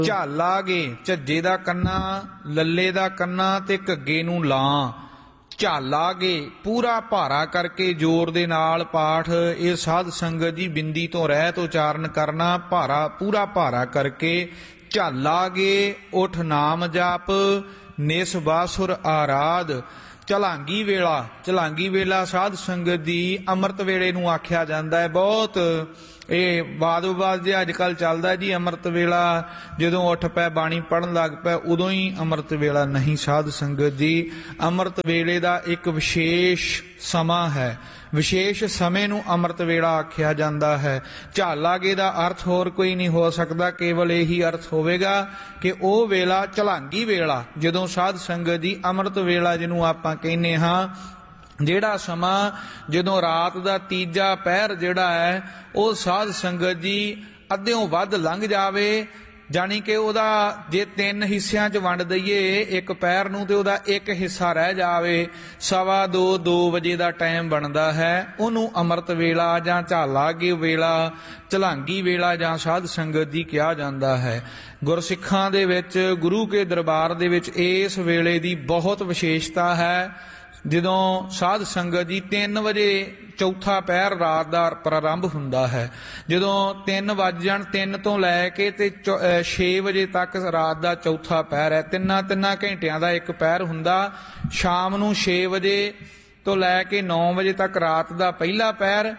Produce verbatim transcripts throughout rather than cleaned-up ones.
ਝਾਲਾਗੇ ਝੱਜੇ ਦਾ ਕੰਨਾ ਲੱਲੇ ਦਾ ਕੰਨਾ ਤੇ ਘੱਗੇ ਨੂੰ ਲਾਂ। ਝਾਲਾਗੇ ਪੂਰਾ ਭਾਰਾ ਕਰਕੇ ਜ਼ੋਰ ਦੇ ਨਾਲ ਪਾਠ ਇਹ ਸਾਧ ਸੰਗਤ ਜੀ ਬਿੰਦੀ ਤੋਂ ਰਹਿਤ ਉਚਾਰਨ ਕਰਨਾ, ਭਾਰਾ ਪੂਰਾ ਭਾਰਾ ਕਰਕੇ। ਝਾਲਾਗੇ ਉਠ ਨਾਮ ਜਾਪ ਨਿਸ ਬਾਸੁਰ ਆਰਾਧ। ਝਲਾਂਗੀ ਵੇਲਾ ਝਲਾਂਗੀ ਵੇਲਾ ਸਾਧ ਸੰਗਤ ਦੀ ਅੰਮ੍ਰਿਤ ਵੇਲੇ ਨੂੰ ਆਖਿਆ ਜਾਂਦਾ ਹੈ। ਬਹੁਤ ਇਹ ਬਾਦ ਬਾਦ ਜੇ ਅੱਜ ਕੱਲ੍ਹ ਚੱਲਦਾ ਜੀ ਅੰਮ੍ਰਿਤ ਵੇਲਾ, ਜਦੋਂ ਉੱਠ ਪੈ ਬਾਣੀ ਪੜ੍ਹਨ ਲੱਗ ਪੈ ਉਦੋਂ ਹੀ ਅੰਮ੍ਰਿਤ ਵੇਲਾ ਨਹੀਂ ਸਾਧ ਸੰਗਤ ਜੀ। ਅੰਮ੍ਰਿਤ ਵੇਲੇ ਦਾ ਇੱਕ ਵਿਸ਼ੇਸ਼ ਸਮਾਂ ਹੈ, ਵਿਸ਼ੇਸ਼ ਸਮੇਂ ਨੂੰ ਅੰਮ੍ਰਿਤ ਵੇਲਾ ਆਖਿਆ ਜਾਂਦਾ ਹੈ। ਝਾਲਾਗੇ ਦਾ ਅਰਥ ਹੋਰ ਕੋਈ ਨਹੀਂ ਹੋ ਸਕਦਾ, ਕੇਵਲ ਇਹੀ ਅਰਥ ਹੋਵੇਗਾ ਕਿ ਉਹ ਵੇਲਾ ਝਲਾਂਗੀ ਵੇਲਾ, ਜਦੋਂ ਸਾਧ ਸੰਗਤ ਜੀ ਅੰਮ੍ਰਿਤ ਵੇਲਾ ਜਿਹਨੂੰ ਆਪਾਂ ਕਹਿੰਦੇ ਹਾਂ, ਜਿਹੜਾ ਸਮਾਂ ਜਦੋਂ ਰਾਤ ਦਾ ਤੀਜਾ ਪਹਿਰ ਜਿਹੜਾ ਹੈ ਉਹ ਸਾਧ ਸੰਗਤ ਜੀ ਅੱਧਿਓਂ ਵੱਧ ਲੰਘ ਜਾਵੇ, ਜਾਣੀ ਕਿ ਉਹਦਾ ਜੇ ਤਿੰਨ ਹਿੱਸਿਆਂ 'ਚ ਵੰਡ ਦਈਏ ਇੱਕ ਪਹਿਰ ਨੂੰ ਤੇ ਉਹਦਾ ਇੱਕ ਹਿੱਸਾ ਰਹਿ ਜਾਵੇ, ਸਵਾ ਦੋ ਦੋ ਵਜੇ ਦਾ ਟਾਈਮ ਬਣਦਾ ਹੈ, ਉਹਨੂੰ ਅੰਮ੍ਰਿਤ ਵੇਲਾ ਜਾਂ ਝਾਲਾਗੇ ਵੇਲਾ, ਝਲਾਂਗੀ ਵੇਲਾ ਜਾਂ ਸਾਧ ਸੰਗਤ ਜੀ ਕਿਹਾ ਜਾਂਦਾ ਹੈ। ਗੁਰਸਿੱਖਾਂ ਦੇ ਵਿੱਚ ਗੁਰੂ ਕੇ ਦਰਬਾਰ ਦੇ ਵਿੱਚ ਇਸ ਵੇਲੇ ਦੀ ਬਹੁਤ ਵਿਸ਼ੇਸ਼ਤਾ ਹੈ। ਜਦੋਂ ਸਾਧ ਸੰਗਤ ਜੀ ਤਿੰਨ ਵਜੇ ਚੌਥਾ ਪਹਿਰ ਰਾਤ ਦਾ ਪ੍ਰਾਰੰਭ ਹੁੰਦਾ ਹੈ, ਜਦੋਂ ਤਿੰਨ ਵੱਜ ਜਾਣ, ਤਿੰਨ ਤੋਂ ਲੈ ਕੇ ਤੇ ਛੇ ਵਜੇ ਤੱਕ ਰਾਤ ਦਾ ਚੌਥਾ ਪਹਿਰ ਹੈ। ਤਿੰਨਾਂ ਤਿੰਨਾਂ ਘੰਟਿਆਂ ਦਾ ਇੱਕ ਪਹਿਰ ਹੁੰਦਾ। ਸ਼ਾਮ ਨੂੰ ਛੇ ਵਜੇ ਤੋਂ ਲੈ ਕੇ ਨੌ ਵਜੇ ਤੱਕ ਰਾਤ ਦਾ ਪਹਿਲਾ ਪਹਿਰ,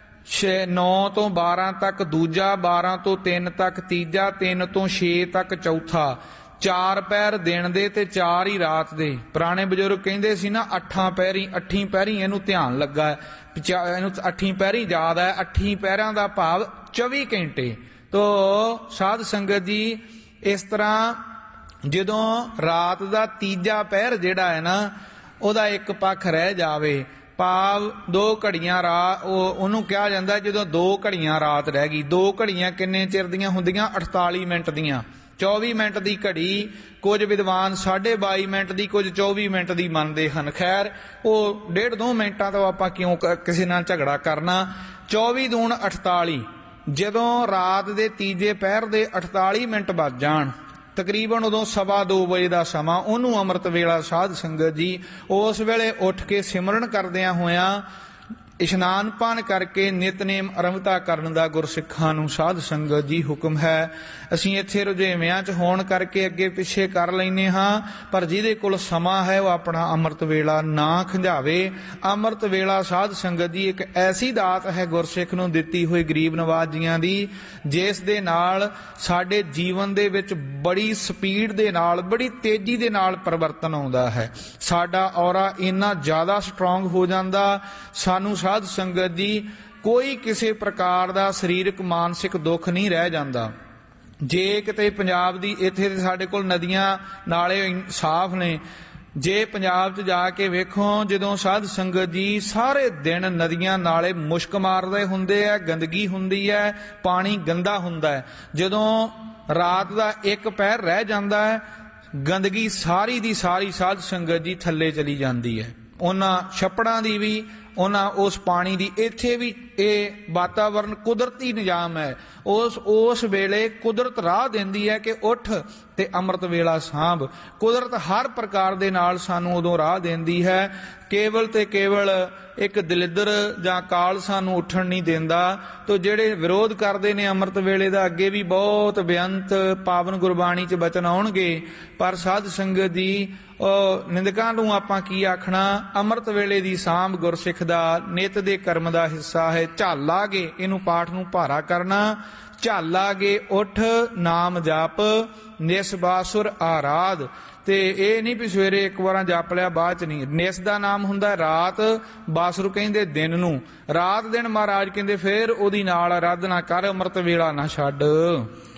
ਛੇ ਨੌ ਤੋਂ ਬਾਰਾਂ ਤੱਕ ਦੂਜਾ, ਬਾਰਾਂ ਤੋਂ ਤਿੰਨ ਤੱਕ ਤੀਜਾ, ਤਿੰਨ ਤੋਂ ਛੇ ਤੱਕ ਚੌਥਾ। ਚਾਰ ਪਹਿਰ ਦਿਨ ਦੇ ਤੇ ਚਾਰ ਹੀ ਰਾਤ ਦੇ। ਪੁਰਾਣੇ ਬਜ਼ੁਰਗ ਕਹਿੰਦੇ ਸੀ ਨਾ ਅੱਠਾਂ ਪਹਿਰੀ, ਅੱਠੀਂ ਪਹਿਰੀ ਇਹਨੂੰ ਧਿਆਨ ਲੱਗਾ, ਇਹਨੂੰ ਅੱਠੀਂ ਪਹਿਰੀ ਯਾਦ ਹੈ। ਅੱਠੀਂ ਪਹਿਰਾਂ ਦਾ ਭਾਵ ਚੌਵੀ ਘੰਟੇ। ਤੋ ਸਾਧ ਸੰਗਤ ਜੀ ਇਸ ਤਰ੍ਹਾਂ ਜਦੋਂ ਰਾਤ ਦਾ ਤੀਜਾ ਪਹਿਰ ਜਿਹੜਾ ਹੈ ਨਾ ਉਹਦਾ ਇੱਕ ਪੱਖ ਰਹਿ ਜਾਵੇ, ਭਾਵ ਦੋ ਘੜੀਆਂ ਰਾਤ, ਉਹ ਉਹਨੂੰ ਕਿਹਾ ਜਾਂਦਾ ਜਦੋਂ ਦੋ ਘੜੀਆਂ ਰਾਤ ਰਹਿ ਗਈ। ਦੋ ਘੜੀਆਂ ਕਿੰਨੇ ਚਿਰ ਦੀਆਂ ਹੁੰਦੀਆਂ? ਅਠਤਾਲੀ ਮਿੰਟ ਦੀਆਂ। ਚੌਵੀ ਮਿੰਟ ਦੀ ਘੜੀ, ਕੁਝ ਵਿਦਵਾਨ ਸਾਢੇ ਬਾਈ ਮਿੰਟ ਦੀ, ਕੁਝ ਚੌਵੀ ਮਿੰਟ ਦੀ ਮੰਨਦੇ ਹਨ। ਖੈਰ ਉਹ ਡੇਢ ਦੋ ਮਿੰਟਾਂ ਤੋਂ ਆਪਾਂ ਕਿਉਂ ਕਿਸੇ ਨਾਲ ਝਗੜਾ ਕਰਨਾ। ਚੌਵੀ ਦੂਣ ਅਠਤਾਲੀ, ਜਦੋਂ ਰਾਤ ਦੇ ਤੀਜੇ ਪਹਿਰ ਦੇ ਅਠਤਾਲੀ ਮਿੰਟ ਵੱਜ ਜਾਣ ਤਕਰੀਬਨ ਉਦੋਂ ਸਵਾ ਦੋ ਵਜੇ ਦਾ ਸਮਾਂ, ਉਹਨੂੰ ਅੰਮ੍ਰਿਤ ਵੇਲਾ ਸਾਧ ਸੰਗਤ ਜੀ ਉਸ ਵੇਲੇ ਉੱਠ ਕੇ ਸਿਮਰਨ ਕਰਦਿਆਂ ਹੋਇਆਂ ਇਸ਼ਨਾਨ ਪਾਨ ਕਰਕੇ ਨਿਤਨੇਮ ਆਰੰਭਤਾ ਕਰਨ ਦਾ ਗੁਰਸਿੱਖਾਂ ਨੂੰ ਸਾਧ ਸੰਗਤ ਜੀ ਹੁਕਮ ਹੈ। ਅਸੀਂ ਇੱਥੇ ਰੁਝੇਵਿਆਂ 'ਚ ਹੋਣ ਕਰਕੇ ਅੱਗੇ ਪਿੱਛੇ ਕਰ ਲੈਂਦੇ ਹਾਂ, ਪਰ ਜਿਹਦੇ ਕੋਲ ਸਮਾਂ ਹੈ ਉਹ ਆਪਣਾ ਅੰਮ੍ਰਿਤ ਵੇਲਾ ਨਾ ਖੰਝਾਵੇ। ਅੰਮ੍ਰਿਤ ਵੇਲਾ ਸਾਧ ਸੰਗਤ ਜੀ ਇੱਕ ਐਸੀ ਦਾਤ ਹੈ ਗੁਰਸਿੱਖ ਨੂੰ ਦਿੱਤੀ ਹੋਈ ਗਰੀਬ ਨਵਾਜ਼ੀਆਂ ਦੀ, ਜਿਸ ਦੇ ਨਾਲ ਸਾਡੇ ਜੀਵਨ ਦੇ ਵਿੱਚ ਬੜੀ ਸਪੀਡ ਦੇ ਨਾਲ, ਬੜੀ ਤੇਜ਼ੀ ਦੇ ਨਾਲ ਪਰਿਵਰਤਨ ਆਉਂਦਾ ਹੈ। ਸਾਡਾ ਔਰਾ ਇੰਨਾ ਜ਼ਿਆਦਾ ਸਟਰੋਂਗ ਹੋ ਜਾਂਦਾ, ਸਾਨੂੰ ਸਾਧ ਸੰਗਤ ਜੀ ਕੋਈ ਕਿਸੇ ਪ੍ਰਕਾਰ ਦਾ ਸਰੀਰਕ ਮਾਨਸਿਕ ਦੁੱਖ ਨਹੀਂ ਰਹਿ ਜਾਂਦਾ। ਜੇ ਕਿਤੇ ਪੰਜਾਬ ਦੀ ਇੱਥੇ ਤੇ ਸਾਡੇ ਕੋਲ ਨਦੀਆਂ ਨਾਲੇ ਸਾਫ਼ ਨੇ, ਜੇ ਪੰਜਾਬ 'ਚ ਜਾ ਕੇ ਵੇਖੋ ਜਦੋਂ ਸਾਧ ਸੰਗਤ ਜੀ ਸਾਰੇ ਦਿਨ ਨਦੀਆਂ ਨਾਲੇ ਮੁਸ਼ਕ ਮਾਰਦੇ ਹੁੰਦੇ ਆ, ਗੰਦਗੀ ਹੁੰਦੀ ਹੈ, ਪਾਣੀ ਗੰਦਾ ਹੁੰਦਾ ਹੈ, ਜਦੋਂ ਰਾਤ ਦਾ ਇੱਕ ਪਹਿਰ ਰਹਿ ਜਾਂਦਾ ਹੈ ਗੰਦਗੀ ਸਾਰੀ ਦੀ ਸਾਰੀ ਸਾਧ ਸੰਗਤ ਜੀ ਥੱਲੇ ਚਲੀ ਜਾਂਦੀ ਹੈ। ਉਹਨਾਂ ਛੱਪੜਾਂ ਦੀ ਵੀ, ਉਹਨਾਂ ਉਸ ਪਾਣੀ ਦੀ। ਇੱਥੇ ਵੀ ਇਹ ਵਾਤਾਵਰਨ ਕੁਦਰਤੀ ਨਿਜ਼ਾਮ ਹੈ। ਉਸ ਉਸ ਵੇਲੇ ਕੁਦਰਤ ਰਾਹ ਦਿੰਦੀ ਹੈ ਕਿ ਉੱਠ ਤੇ ਅੰਮ੍ਰਿਤ ਵੇਲਾ ਸਾਂਭ। ਕੁਦਰਤ ਹਰ ਪ੍ਰਕਾਰ ਦੇ ਨਾਲ ਸਾਨੂੰ ਉਦੋਂ ਰਾਹ ਦਿੰਦੀ ਹੈ। ਕੇਵਲ ਤੇ ਕੇਵਲ ਇੱਕ ਦਲਿੱਦਰ ਜਾਂ ਕਾਲ ਸਾਨੂੰ ਉੱਠਣ ਨਹੀਂ ਦਿੰਦਾ। ਤੋ ਜਿਹੜੇ ਵਿਰੋਧ ਕਰਦੇ ਨੇ ਅੰਮ੍ਰਿਤ ਵੇਲੇ ਦਾ, ਅੱਗੇ ਵੀ ਬਹੁਤ ਬੇਅੰਤ ਪਾਵਨ ਗੁਰਬਾਣੀ 'ਚ ਬਚਨ ਆਉਣਗੇ, ਪਰ ਸਾਧ ਸੰਗਤ ਦੀ ਉਹ ਨਿੰਦਕਾਂ ਨੂੰ ਆਪਾਂ ਕੀ ਆਖਣਾ। ਅੰਮ੍ਰਿਤ ਵੇਲੇ ਦੀ ਸਾਂਭ ਗੁਰਸਿੱਖ ਦਾ ਨਿਤ ਦੇ ਕਰਮ ਦਾ ਹਿੱਸਾ ਹੈ। ਝਾਲਾਗੇ, ਇਹਨੂੰ ਪਾਠ ਨੂੰ ਭਾਰਾ ਕਰਨਾ। ਝਾਲਾਗੇ ਉੱਠ ਨਾਮ ਜਪ ਨਿਸ ਬਾਸੁਰ ਆਰਾਧ। ਤੇ ਇਹ ਨਹੀਂ ਵੀ ਸਵੇਰੇ ਇੱਕ ਵਾਰਾਂ ਜਪ ਲਿਆ ਬਾਅਦ 'ਚ ਨਹੀਂ। ਨਿਸ ਦਾ ਨਾਮ ਹੁੰਦਾ ਰਾਤ, ਬਾਸੁਰ ਕਹਿੰਦੇ ਦਿਨ ਨੂੰ। ਰਾਤ ਦਿਨ ਮਹਾਰਾਜ ਕਹਿੰਦੇ ਫੇਰ ਉਹਦੀ ਨਾਲ ਆਰਾਧਨਾ ਕਰ, ਅੰਮ੍ਰਿਤ ਵੇਲਾ ਨਾ ਛੱਡ।